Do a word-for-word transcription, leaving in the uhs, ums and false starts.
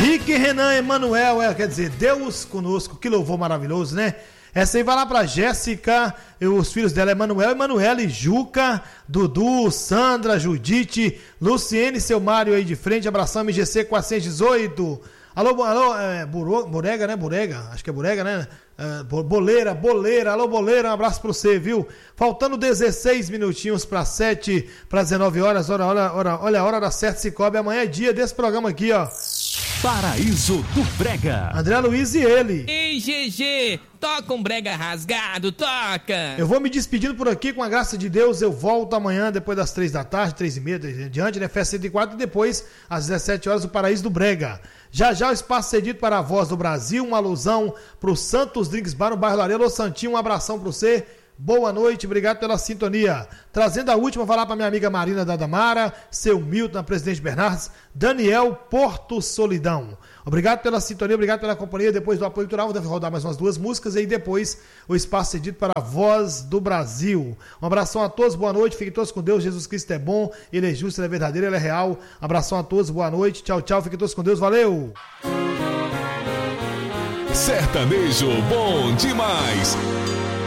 Rick, Renan, Emanuel, é, quer dizer, Deus conosco, que louvor maravilhoso, né? Essa aí vai lá pra Jéssica, e os filhos dela, Emanuel, Emanuele, Juca, Dudu, Sandra, Judite, Luciene, seu Mário aí de frente, abração, M G C quatrocentos e dezoito. Alô, alô, é, Buro, Burega, né? Burega, acho que é Burega, né? É, boleira, boleira, alô, boleira, um abraço pra você, viu? Faltando dezesseis minutinhos para sete, para dezenove horas, hora, hora, hora, olha a hora da certa Cicobi, amanhã é dia desse programa aqui, ó. Paraíso do Brega. André Luiz e ele. Ei, G G, toca um brega rasgado, toca. Eu vou me despedindo por aqui, com a graça de Deus, eu volto amanhã, depois das três da tarde, três e meia, diante, né, Festa cento e quatro, e depois, às dezessete horas, o Paraíso do Brega. Já já o espaço cedido para a Voz do Brasil, uma alusão pro Santos Drinks Bar no bairro Lareira. Ô Santinho, um abração pra você. Boa noite, obrigado pela sintonia. Trazendo a última, falar para minha amiga Marina da Damara, seu Milton, a Presidente Bernardes, Daniel Porto Solidão. Obrigado pela sintonia, obrigado pela companhia. Depois do apoio cultural, vou rodar mais umas duas músicas e depois o espaço cedido para a Voz do Brasil. Um abração a todos, boa noite, fiquem todos com Deus. Jesus Cristo é bom, Ele é justo, Ele é verdadeiro, Ele é real. Abração a todos, boa noite, tchau, tchau, fiquem todos com Deus, valeu! Sertanejo bom demais.